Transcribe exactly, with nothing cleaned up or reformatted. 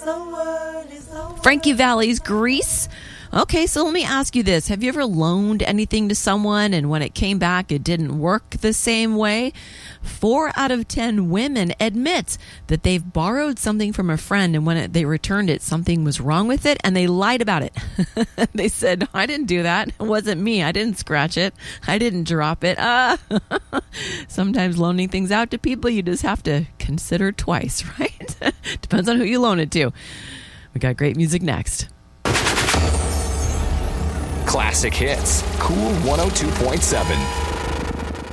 Frankie Valli's Grease. Okay, so let me ask you this. Have you ever loaned anything to someone and when it came back, it didn't work the same way? Four out of ten women admit that they've borrowed something from a friend and when it, they returned it, something was wrong with it and they lied about it. They said, I didn't do that. It wasn't me. I didn't scratch it. I didn't drop it. Uh, sometimes loaning things out to people, you just have to consider twice, right? Depends on who you loan it to. We got great music next. Classic hits. Cool one oh two point seven.